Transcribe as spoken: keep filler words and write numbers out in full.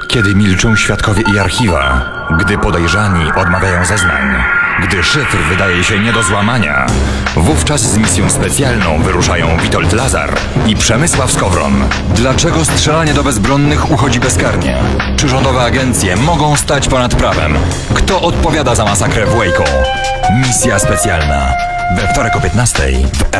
Kiedy milczą świadkowie i archiwa, gdy podejrzani odmawiają zeznań, gdy szyfr wydaje się nie do złamania, wówczas z misją specjalną wyruszają Witold Lazar i Przemysław Skowron. Dlaczego strzelanie do bezbronnych uchodzi bezkarnie? Czy rządowe agencje mogą stać ponad prawem? Kto odpowiada za masakrę w Waco? Misja specjalna. We wtorek o piętnastej w R